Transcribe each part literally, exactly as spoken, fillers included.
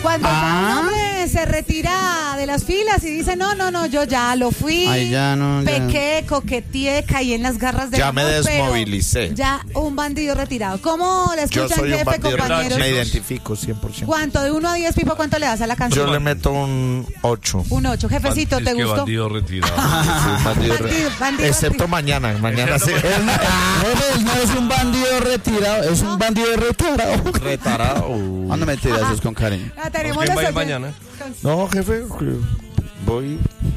Cuando Ah. un hombre se retira de las filas y dice, no, no, no, yo ya lo fui, Ay, ya no, ya. pequé, coqueteé, caí en las garras de Ya me desmovilicé. Ya un bandido retirado. ¿Cómo le Yo escuchan, soy un jefe, bandido, compañeros? me identifico cien por ciento. ¿Cuánto? De uno a diez, Pipo, ¿cuánto le das a la canción? Yo le meto un ocho. Un ocho. Jefecito, ¿te Es que gustó? bandido retirado. Bandido re- Bandido, bandido Excepto retirado. mañana. Mañana sí. Él no, él no es un bandido retirado, es un bandido retirado. Retarado. Ah, no mentiras, eso es con cariño. Ah, tenemos ¿Quién va a ir los mañana? No, jefe. Voy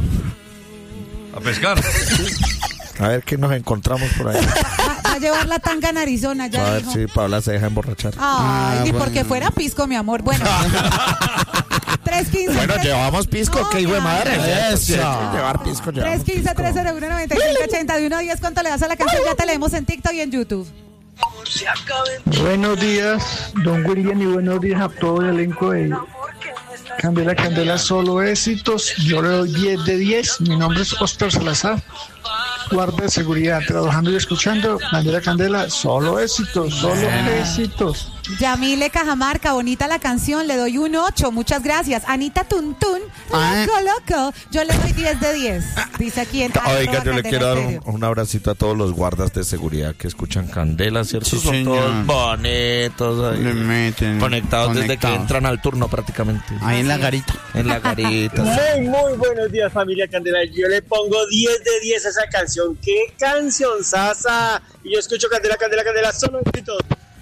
A pescar. a ver qué nos encontramos por ahí. Va, va a llevar la tanga en Arizona, A ya ver dijo. si Paula se deja emborrachar. Ay, Ah, ni bueno. porque fuera pisco, mi amor. Bueno. tres quince. Bueno, llevamos pisco, No, qué hijo de mi madre. amor. Eso. Eso. Llevar pisco, llevamos tres quince, tres cero uno, nueve cinco ochenta, de uno a diez, ¿cuánto le das a la canción? Ya te leemos en TikTok y en YouTube. Buenos días, don William, y buenos días a todo el elenco de Candela Candela, solo éxitos. Yo le doy diez de diez. Mi nombre es Oscar Salazar, guardia de seguridad, trabajando y escuchando. Candela Candela, solo éxitos, solo éxitos. Yamile Cajamarca, bonita la canción, le doy un ocho, muchas gracias. Anita Tuntún, Ah. loco, loco, yo le doy diez de diez. Dice aquí en Oiga, arroba yo le Candela quiero dar un, Estéreo. un abracito a todos los guardas de seguridad que escuchan Candela, ¿cierto? Sí, Son señor. todos bonitos ahí, Le meten conectados desde que conectados. entran al turno prácticamente. Ahí en la garita. En la garita. Muy, muy buenos días, familia Candela. Yo le pongo diez de diez a esa canción. ¡Qué canción, sasa! Y yo escucho Candela, Candela, Candela, solo éxitos.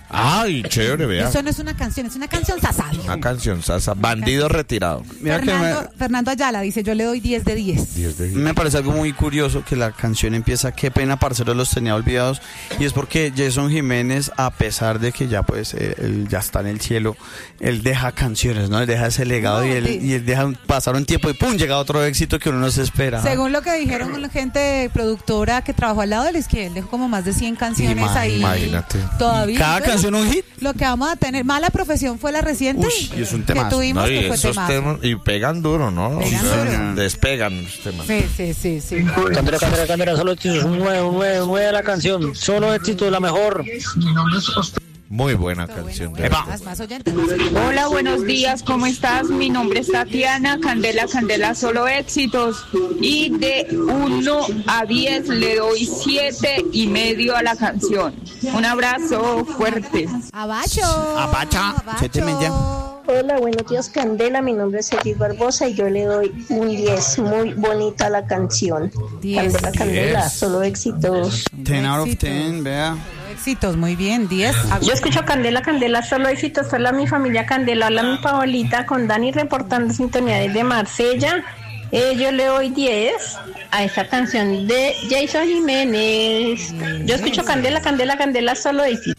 Ay, chévere, vea. Eso no es una canción, es una canción sasada. Una canción, Sasa. Bandido retirado. Mira que me, Fernando, Fernando Ayala dice, yo le doy diez de diez. diez de diez. me parece algo muy curioso que la canción empieza, qué pena, parceros, los tenía olvidados, y es porque Jason Jiménez, a pesar de que ya pues eh, él ya está en el cielo, él deja canciones, ¿no? Él deja ese legado No, y, él, sí. y él deja pasar un tiempo y pum, llega otro éxito que uno no se espera. Según lo que dijeron la gente productora que trabajó al lado de él, es que él dejó como más de cien canciones Ima- ahí. imagínate. Todavía. Cada Bueno, canción un hit. Lo que vamos a tener, Mala Profesión fue la reciente. Ush, y es un que temazo. tuvimos, No, y que fue esos temazo. temas, y pegan duro, ¿no? Pegan O sea, duro. Despegan los temas. Sí, sí, sí, sí. Candela, Candela, Candela, solo éxitos. Un nueve, un nueve, un nueve a la canción. Solo éxitos, la mejor. Mi nombre es Oscar. Muy buena canción. de verdad. Más, más oyentes. Hola, buenos días, ¿cómo estás? Mi nombre es Tatiana, Candela, Candela, solo éxitos. Y de uno a diez le doy siete y medio a la canción. Un abrazo fuerte. Abacho. Abacha. Siete media. Hola, buenos días, Candela. Mi nombre es Edith Barbosa y yo le doy un diez. Muy bonita la canción. diez. Candela, Candela, diez. solo éxitos. ten out of Éxito. ten, vea. Éxitos, muy bien. diez. Yo escucho Candela, Candela, solo éxitos. Hola, mi familia Candela. Hola, mi Paolita, con Dani reportando sintonía desde Marsella. Eh, yo le doy diez a esta canción de Jason Jiménez. Yo escucho Candela, Candela, Candela, solo éxitos.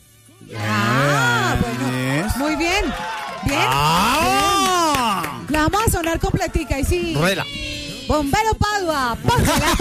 Ah, bueno. Diez. Muy bien. Bien. ¡Ah! La vamos a sonar completica y sí. Ruela. Bombero Padua, póngala.